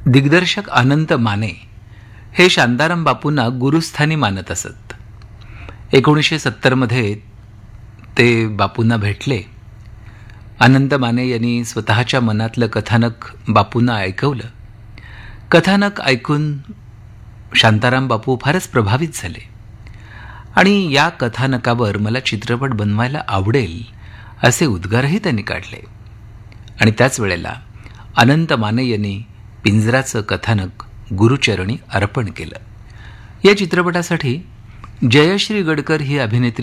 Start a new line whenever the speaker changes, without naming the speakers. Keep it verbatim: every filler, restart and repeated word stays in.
दिग्दर्शक अनंत माने हे शांताराम बापूंना गुरुस्थानी मानत असत. एकोणीसशे सत्तरमध्ये ते बापूंना भेटले. अनंत माने यांनी स्वतःच्या मनातलं कथानक बापूंना ऐकवलं. कथानक ऐकून शांताराम बापू फारच प्रभावित झाले आणि या कथानकावर मला चित्रपट बनवायला आवडेल असे उद्गारही त्यांनी काढले. आणि त्याच वेळेला अनंत माने यांनी पिंजराचं कथानक गुरुचरणी अर्पण केलं. या चित्रपटासाठी जयश्री गडकर ही अभिनेत्री